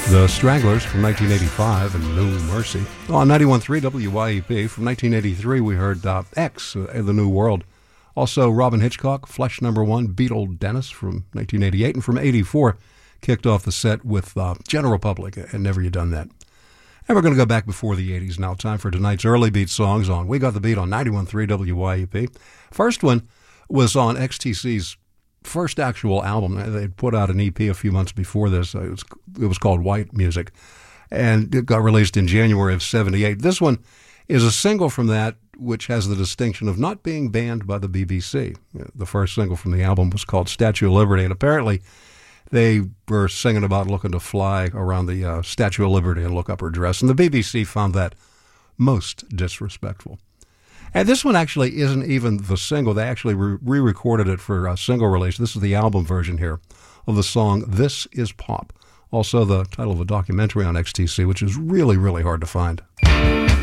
The Stranglers from 1985 and New Mercy. On 91.3 WYEP from 1983 we heard X, The New World. Also Robin Hitchcock, Flesh Number 1, Beetle Dennis from 1988. And from 84 kicked off the set with General Public and Never You Done That. And we're going to go back before the 80s now. Time for tonight's early beat songs on We Got the Beat on 91.3 WYEP. First one was on XTC's first actual album. They put out an EP a few months before this. It was called White Music, and it got released in January of 78. This one is a single from that, which has the distinction of not being banned by the BBC. The first single from the album was called Statue of Liberty, and apparently they were singing about looking to fly around the Statue of Liberty and look up her dress, and the BBC found that most disrespectful. And this one actually isn't even the single. They actually re-recorded it for a single release. This is the album version here of the song This Is Pop. Also the title of a documentary on XTC, which is really, really hard to find.